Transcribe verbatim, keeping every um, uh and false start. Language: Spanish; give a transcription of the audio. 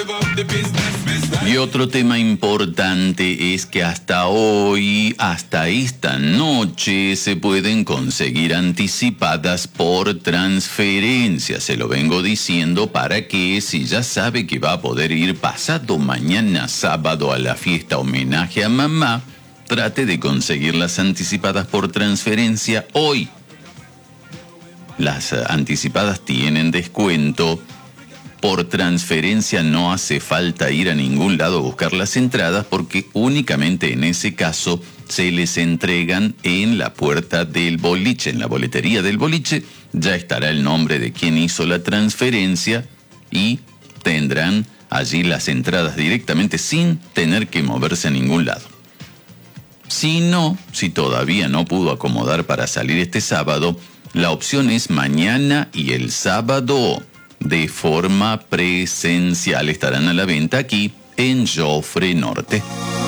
Y otro tema importante es que hasta hoy, hasta esta noche, se pueden conseguir anticipadas por transferencia. Se lo vengo diciendo para que, si ya sabe que va a poder ir pasado mañana sábado a la fiesta homenaje a mamá, trate de conseguir las anticipadas por transferencia hoy. Las anticipadas tienen descuento. Por transferencia no hace falta ir a ningún lado a buscar las entradas porque únicamente en ese caso se les entregan en la puerta del boliche, en la boletería del boliche. Ya estará el nombre de quien hizo la transferencia y tendrán allí las entradas directamente sin tener que moverse a ningún lado. Si no, si todavía no pudo acomodar para salir este sábado, la opción es mañana y el sábado. De forma presencial estarán a la venta aquí en Jofre Norte.